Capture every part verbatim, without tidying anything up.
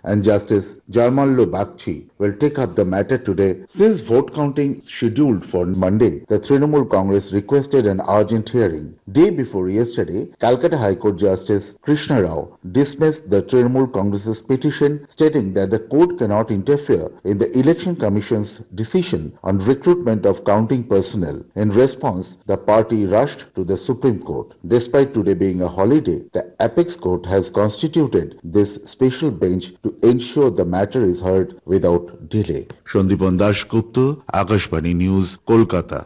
and Justice Jamallo Bagchi will take up the matter today. Since vote counting is scheduled for Monday, the Trinamool Congress requested an urgent hearing. Day before yesterday, Calcutta High Court Justice Krishna Rao dismissed the Trinamool Congress's petition, stating that the court cannot interfere in the Election Commission's decision on recruitment of counting personnel. In response, the party rushed to the Supreme Court. Despite today being a holiday, the Apex Court has constituted this special bench to ensure the matter is heard without delay. Shandipan Dasgupta, Akashvani News, Kolkata.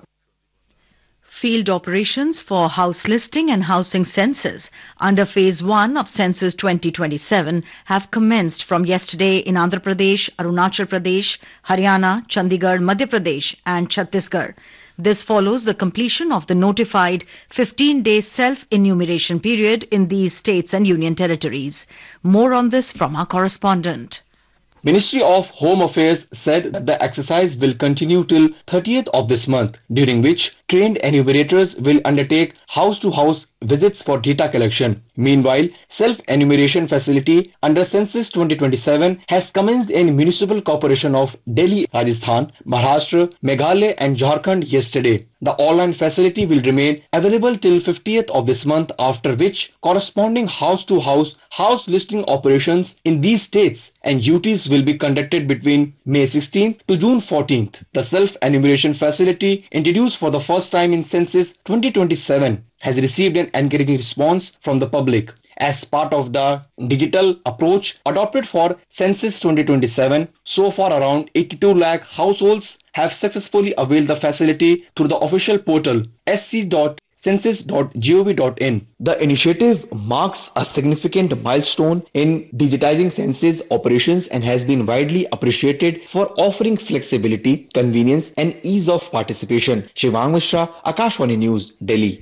Field operations for house listing and housing census under Phase one of Census twenty twenty-seven have commenced from yesterday in Andhra Pradesh, Arunachal Pradesh, Haryana, Chandigarh, Madhya Pradesh and Chhattisgarh. This follows the completion of the notified fifteen-day self-enumeration period in these states and union territories. More on this from our correspondent. Ministry of Home Affairs said that the exercise will continue till thirtieth of this month, during which trained enumerators will undertake house-to-house visits for data collection. Meanwhile, self-enumeration facility under Census twenty twenty-seven has commenced in Municipal Corporation of Delhi, Rajasthan, Maharashtra, Meghalaya and Jharkhand yesterday. The online facility will remain available till fiftieth of this month, after which corresponding house-to-house house listing operations in these states and U Ts will be conducted between May sixteenth to June fourteenth. The self-enumeration facility, introduced for the first time in Census twenty twenty-seven, has received an encouraging response from the public. As part of the digital approach adopted for Census twenty twenty-seven, so far around eighty-two lakh households have successfully availed the facility through the official portal s c dot census dot gov dot in. The initiative marks a significant milestone in digitizing census operations and has been widely appreciated for offering flexibility, convenience and ease of participation. Shivang Mishra, Akashvani News, Delhi.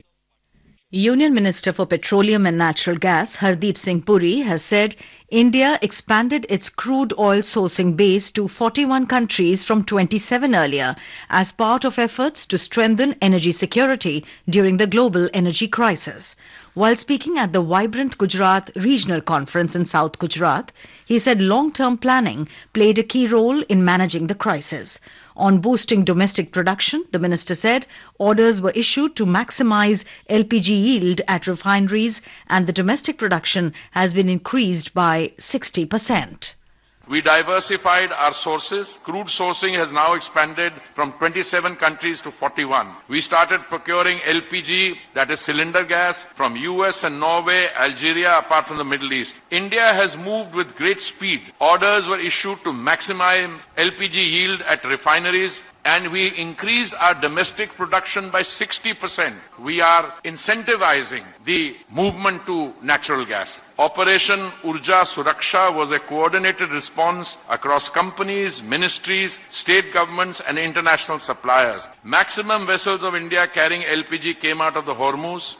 Union Minister for Petroleum and Natural Gas Hardeep Singh Puri has said India expanded its crude oil sourcing base to forty-one countries from twenty-seven earlier as part of efforts to strengthen energy security during the global energy crisis. While speaking at the Vibrant Gujarat Regional Conference in South Gujarat, he said long-term planning played a key role in managing the crisis. On boosting domestic production, the minister said orders were issued to maximize L P G yield at refineries and the domestic production has been increased by sixty percent. We diversified our sources. Crude sourcing has now expanded from twenty-seven countries to forty-one. We started procuring L P G, that is cylinder gas, from U S and Norway, Algeria, apart from the Middle East. India has moved with great speed. Orders were issued to maximize L P G yield at refineries, and we increased our domestic production by sixty percent. We are incentivizing the movement to natural gas. Operation Urja Suraksha was a coordinated response across companies, ministries, state governments and international suppliers. Maximum vessels of India carrying L P G came out of the Hormuz.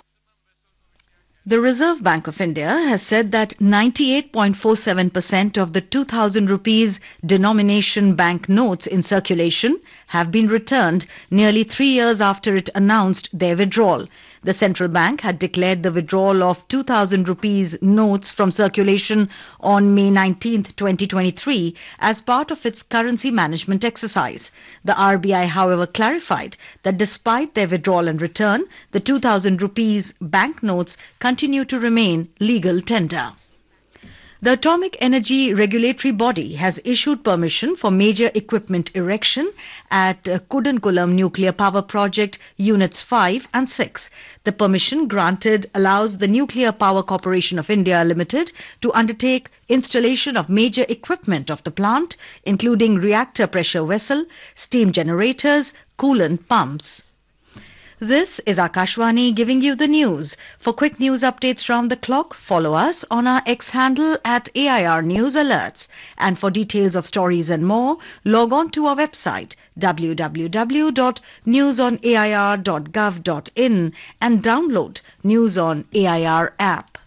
The Reserve Bank of India has said that ninety-eight point four seven percent of the two thousand rupees denomination bank notes in circulation have been returned nearly three years after it announced their withdrawal. The central bank had declared the withdrawal of two thousand rupees notes from circulation on May nineteenth, twenty twenty-three as part of its currency management exercise. The R B I, however, clarified that despite their withdrawal and return, the two thousand rupees banknotes continue to remain legal tender. The Atomic Energy Regulatory Body has issued permission for major equipment erection at uh, Kudankulam Nuclear Power Project Units five and six. The permission granted allows the Nuclear Power Corporation of India Limited to undertake installation of major equipment of the plant, including reactor pressure vessel, steam generators, coolant pumps. This is Akashvani giving you the news. For quick news updates round the clock, follow us on our X handle at A I R News Alerts. And for details of stories and more, log on to our website w w w dot news on a i r dot gov dot in and download News on A I R app.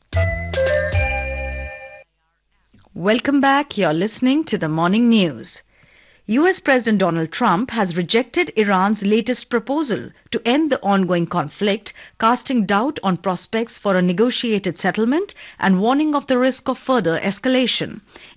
Welcome back. You're listening to the morning news. U S President Donald Trump has rejected Iran's latest proposal to end the ongoing conflict, casting doubt on prospects for a negotiated settlement and warning of the risk of further escalation.